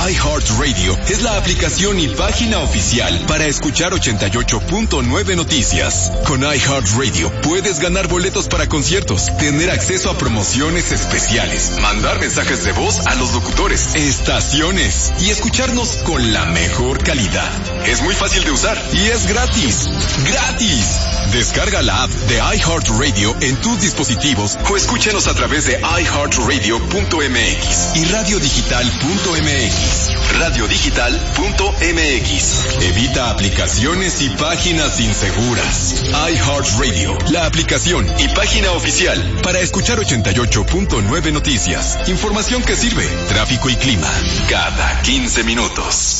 iHeartRadio es la aplicación y página oficial para escuchar 88.9 Noticias. Con iHeartRadio puedes ganar boletos para conciertos, tener acceso a promociones especiales, mandar mensajes de voz a los locutores, estaciones y escucharnos con la mejor calidad. Es muy fácil de usar y es gratis. ¡Gratis! Descarga la app de iHeartRadio en tus dispositivos o escúchanos a través de iHeartRadio.mx y radiodigital.mx. Radiodigital.mx. Evita aplicaciones y páginas inseguras. iHeartRadio, la aplicación y página oficial para escuchar 88.9 Noticias. Información que sirve. Tráfico y clima cada 15 minutos.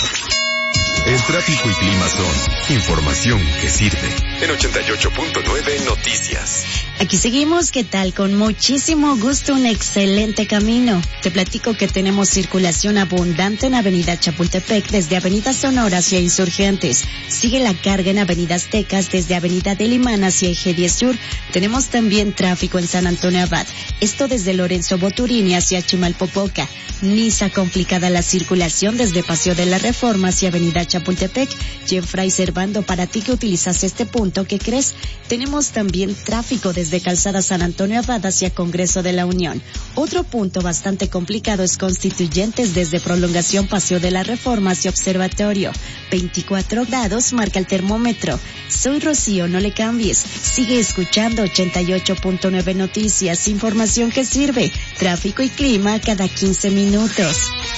El tráfico y clima son información que sirve. En 88.9 Noticias. Aquí seguimos, ¿qué tal? Con muchísimo gusto, un excelente camino. Te platico que tenemos circulación abundante en Avenida Chapultepec desde Avenida Sonora hacia Insurgentes. Sigue la carga en Avenida Aztecas desde Avenida del Imán hacia Eje 10 Sur. Tenemos también tráfico en San Antonio Abad. Esto desde Lorenzo Boturini hacia Chimalpopoca. Niza complicada la circulación desde Paseo de la Reforma hacia Avenida Chapultepec. Y en Fray Servando, para ti que utilizas este punto, ¿qué crees? Tenemos también tráfico desde Calzada San Antonio Abad hacia Congreso de la Unión. Otro punto bastante complicado es Constituyentes desde Prolongación Paseo de la Reforma hacia Observatorio. 24 grados marca el termómetro. Soy Rocío, no le cambies. Sigue escuchando 88.9 Noticias, información que sirve. Tráfico y clima cada 15 minutos.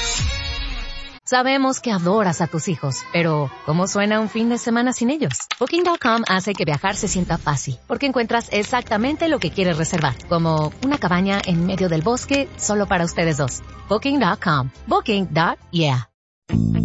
Sabemos que adoras a tus hijos, pero ¿cómo suena un fin de semana sin ellos? Booking.com hace que viajar se sienta fácil, porque encuentras exactamente lo que quieres reservar, como una cabaña en medio del bosque solo para ustedes dos. Booking.com. Booking.yeah.